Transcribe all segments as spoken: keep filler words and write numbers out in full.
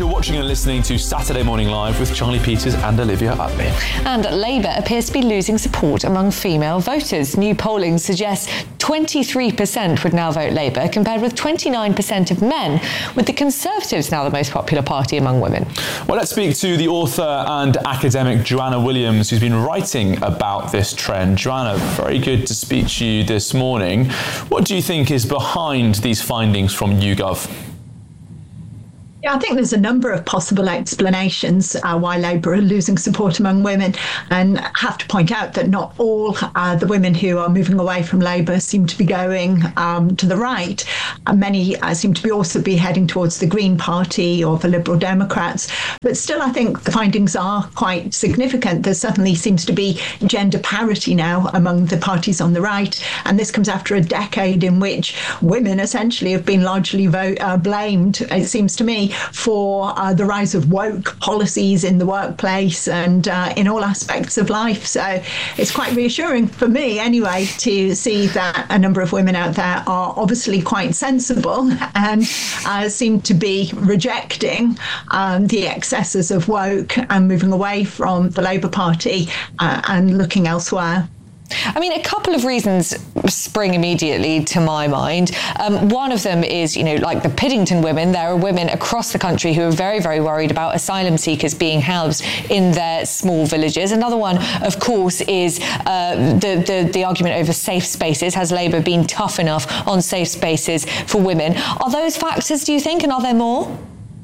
You're watching and listening to Saturday Morning Live with Charlie Peters and Olivia Utley. And Labour appears to be losing support among female voters. New polling suggests twenty-three percent would now vote Labour, compared with twenty-nine percent of men, with the Conservatives now the most popular party among women. Well, let's speak to the author and academic Joanna Williams, who's been writing about this trend. Joanna, very good to speak to you this morning. What do you think is behind these findings from YouGov? Yeah, I think there's a number of possible explanations uh, why Labour are losing support among women, and I have to point out that not all uh, the women who are moving away from Labour seem to be going um, to the right. Uh, many uh, seem to be also be heading towards the Green Party or the Liberal Democrats, but still I think the findings are quite significant. There certainly seems to be gender parity now among the parties on the right, and this comes after a decade in which women essentially have been largely vote, uh, blamed, it seems to me, for uh, the rise of woke policies in the workplace and uh, in all aspects of life. So it's quite reassuring for me anyway to see that a number of women out there are obviously quite sensible and uh, seem to be rejecting um, the excesses of woke and moving away from the Labour Party uh, and looking elsewhere. I mean, a couple of reasons spring immediately to my mind. Um, one of them is, you know, like the Piddington women, there are women across the country who are very, very worried about asylum seekers being housed in their small villages. Another one, of course, is uh, the, the, the argument over safe spaces. Has Labour been tough enough on safe spaces for women? Are those factors, do you think, and are there more?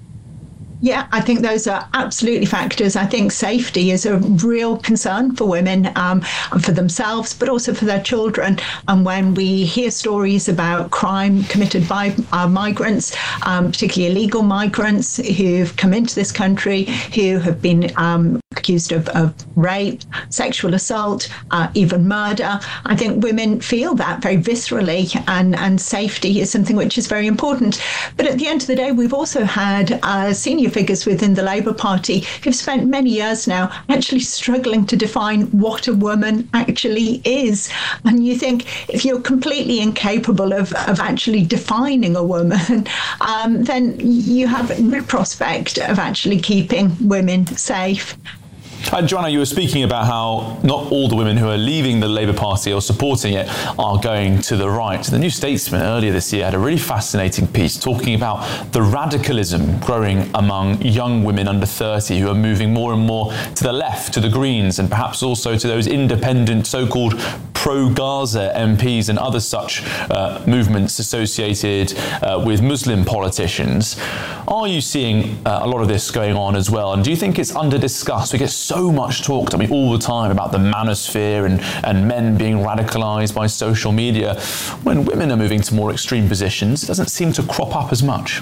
Yeah, I think those are absolutely factors. I think safety is a real concern for women, um, for themselves, but also for their children. And when we hear stories about crime committed by uh, migrants, um, particularly illegal migrants who've come into this country, who have been um, accused of, of rape, sexual assault, uh, even murder, I think women feel that very viscerally, and, and safety is something which is very important. But at the end of the day, we've also had uh, senior figures within the Labour Party who've spent many years now actually struggling to define what a woman actually is. And you think if you're completely incapable of, of actually defining a woman, um, then you have no prospect of actually keeping women safe. Uh, Joanna, you were speaking about how not all the women who are leaving the Labour Party or supporting it are going to the right. The New Statesman earlier this year had a really fascinating piece talking about the radicalism growing among young women under thirty who are moving more and more to the left, to the Greens, and perhaps also to those independent so-called pro-Gaza M Ps and other such uh, movements associated uh, with Muslim politicians. Are you seeing uh, a lot of this going on as well? And do you think it's under-discussed? We get so much talked, I mean, all the time about the manosphere and, and men being radicalised by social media. When women are moving to more extreme positions, it doesn't seem to crop up as much.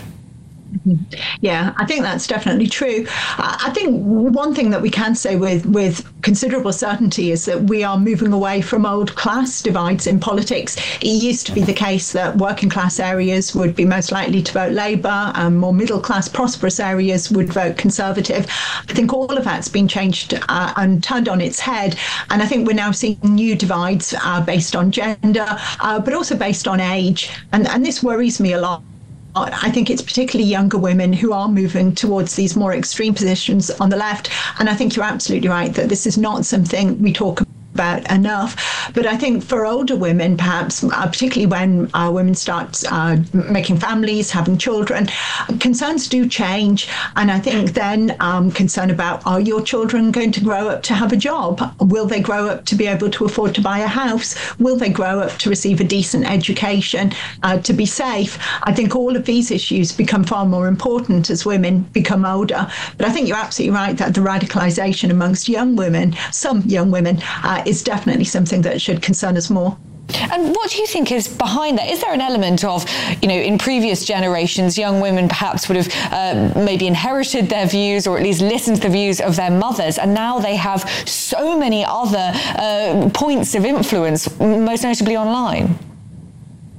Yeah, I think that's definitely true. I think one thing that we can say with, with considerable certainty is that we are moving away from old class divides in politics. It used to be the case that working class areas would be most likely to vote Labour, and more middle class, prosperous areas would vote Conservative. I think all of that's been changed uh, and turned on its head. And I think we're now seeing new divides uh, based on gender, uh, but also based on age. And, and this worries me a lot. I think it's particularly younger women who are moving towards these more extreme positions on the left. And I think you're absolutely right that this is not something we talk about. about enough. But I think for older women, perhaps, uh, particularly when uh, women start uh, making families, having children, concerns do change. And I think then um, concern about, are your children going to grow up to have a job? Will they grow up to be able to afford to buy a house? Will they grow up to receive a decent education, uh, to be safe? I think all of these issues become far more important as women become older. But I think you're absolutely right that the radicalisation amongst young women, some young women, uh, is definitely something that should concern us more. And what do you think is behind that? Is there an element of, you know, in previous generations, young women perhaps would have uh, maybe inherited their views or at least listened to the views of their mothers, and now they have so many other uh, points of influence, most notably online?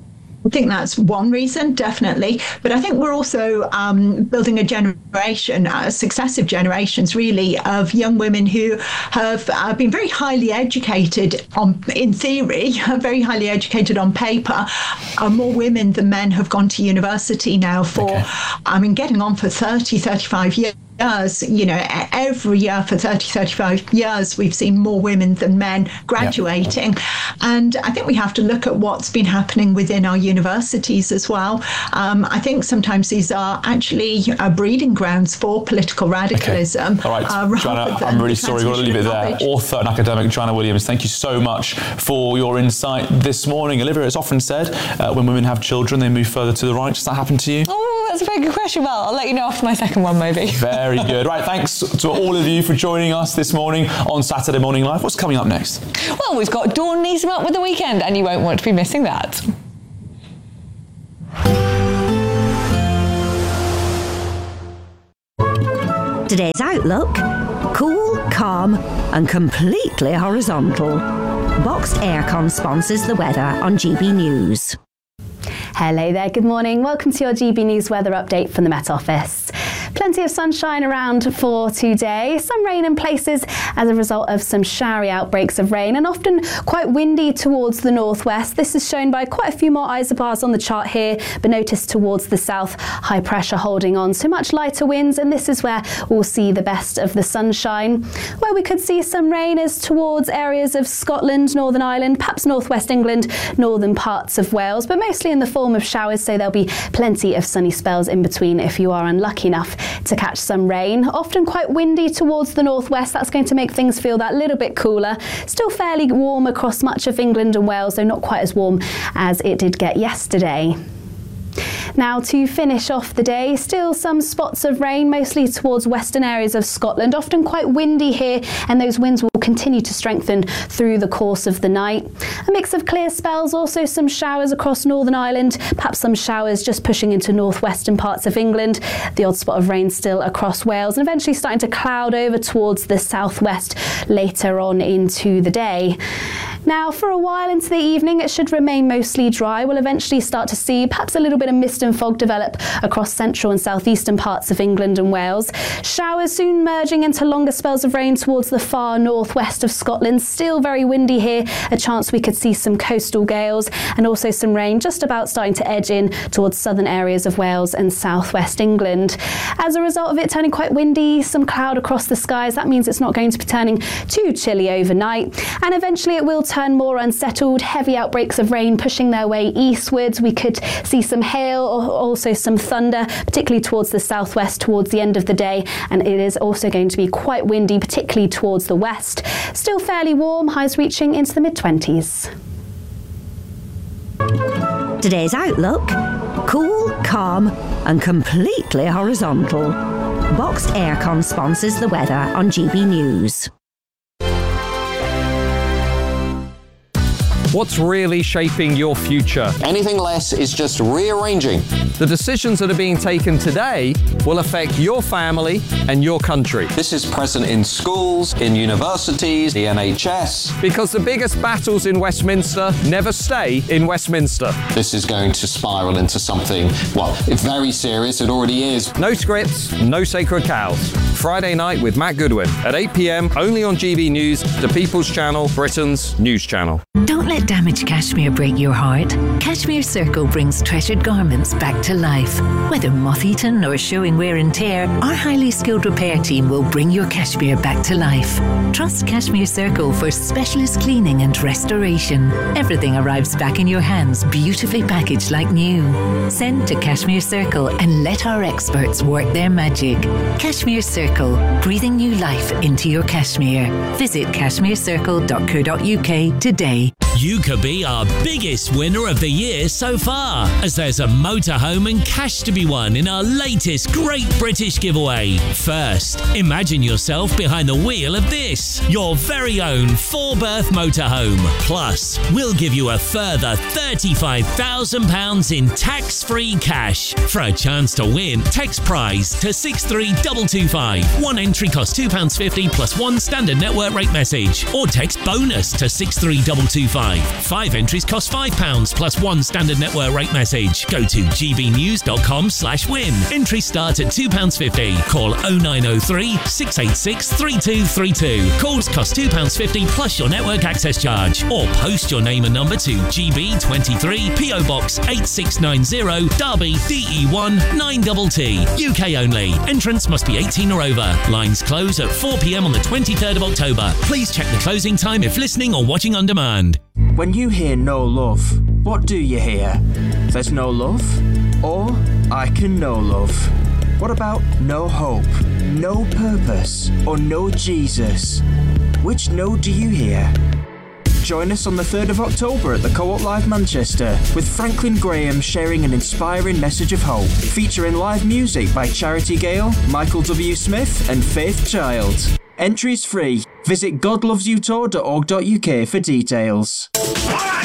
I think that's one reason, definitely. But I think we're also um, building a generation, uh, successive generations, really, of young women who have uh, been very highly educated on, in theory, very highly educated on paper. Uh, more women than men have gone to university now for, okay. I mean, getting on for thirty, thirty-five years. Years, you know, every year for thirty, thirty-five years, we've seen more women than men graduating. Yep. And I think we have to look at what's been happening within our universities as well. Um, I think sometimes these are actually uh, breeding grounds for political radicalism. Okay. All right, uh, Joanna, I'm really sorry, we've got to leave it there. Author and academic Joanna Williams, thank you so much for your insight this morning. Olivia, it's often said uh, when women have children, they move further to the right. Does that happen to you? Oh, that's a very good question. Well, I'll let you know after my second one, maybe. Very Very good. Right, thanks to all of you for joining us this morning on Saturday Morning Live. What's coming up next? Well, we've got Dawn Neeson up with the weekend, and you won't want to be missing that. Today's outlook: cool, calm and completely horizontal. Boxed Aircon sponsors the weather on G B News. Hello there, good morning. Welcome to your G B News weather update from the Met Office. Plenty of sunshine around for today. Some rain in places as a result of some showery outbreaks of rain, and often quite windy towards the northwest. This is shown by quite a few more isobars on the chart here, but notice towards the south, high pressure holding on, so much lighter winds, and this is where we'll see the best of the sunshine. Where we could see some rain is towards areas of Scotland, Northern Ireland, perhaps northwest England, northern parts of Wales, but mostly in the form of showers, so there'll be plenty of sunny spells in between if you are unlucky enough to catch some rain. Often quite windy towards the northwest. That's going to make things feel that little bit cooler. Still fairly warm across much of England and Wales, though not quite as warm as it did get yesterday. Now, to finish off the day, still some spots of rain, mostly towards western areas of Scotland, often quite windy here, and those winds will continue to strengthen through the course of the night. A mix of clear spells, also some showers across Northern Ireland, perhaps some showers just pushing into northwestern parts of England, the odd spot of rain still across Wales, and eventually starting to cloud over towards the southwest later on into the day. Now, for a while into the evening, it should remain mostly dry. We'll eventually start to see perhaps a little bit of mist and fog develop across central and southeastern parts of England and Wales. Showers soon merging into longer spells of rain towards the far northwest of Scotland. Still very windy here, a chance we could see some coastal gales, and also some rain just about starting to edge in towards southern areas of Wales and southwest England. As a result of it turning quite windy, some cloud across the skies, that means it's not going to be turning too chilly overnight, and eventually it will turn more unsettled. Heavy outbreaks of rain pushing their way eastwards. We could see some hail, or also some thunder, particularly towards the southwest towards the end of the day, and it is also going to be quite windy, particularly towards the west. Still fairly warm, highs reaching into the mid twenties. Today's outlook: cool, calm and completely horizontal. Boxed Aircon sponsors the weather on G B News. What's really shaping your future? Anything less is just rearranging. The decisions that are being taken today will affect your family and your country. This is present in schools, in universities, the N H S. Because the biggest battles in Westminster never stay in Westminster. This is going to spiral into something, well, it's very serious, it already is. No scripts, no sacred cows. Friday night with Matt Goodwin at eight p.m, only on G B News, the People's Channel, Britain's news channel. Don't let damaged cashmere break your heart. Cashmere Circle brings treasured garments back to life. Whether moth-eaten or showing wear and tear, our highly skilled repair team will bring your cashmere back to life. Trust Cashmere Circle for specialist cleaning and restoration. Everything arrives back in your hands, beautifully packaged like new. Send to Cashmere Circle and let our experts work their magic. Cashmere Circle, breathing new life into your cashmere. Visit cashmere circle dot co dot u k today. You could be our biggest winner of the year so far, as there's a motorhome and cash to be won in our latest Great British Giveaway. First, imagine yourself behind the wheel of this, your very own four-berth motorhome. Plus, we'll give you a further thirty-five thousand pounds in tax-free cash. For a chance to win, text prize to six three two two five. One entry costs two pounds fifty plus one standard network rate message, or text bonus to six three two two five. five. Five entries cost five pounds plus one standard network rate message. Go to gbnews.com slash win. Entries start at two pounds fifty. Call oh nine oh three, six eight six, three two three two. Calls cost two pounds fifty plus your network access charge. Or post your name and number to G B twenty-three, P O Box eight six nine zero, Derby, D E one nine T T. U K only. Entrance must be eighteen or over. Lines close at four p m on the twenty-third of October. Please check the closing time if listening or watching on demand. When you hear no love, what do you hear? There's no love? Or I can no love? What about no hope, no purpose, or no Jesus? Which no do you hear? Join us on the third of October at the Co-op Live Manchester with Franklin Graham sharing an inspiring message of hope, featuring live music by Charity Gale, Michael W. Smith and Faith Child. Entries free. Visit god loves you tour dot org dot u k for details.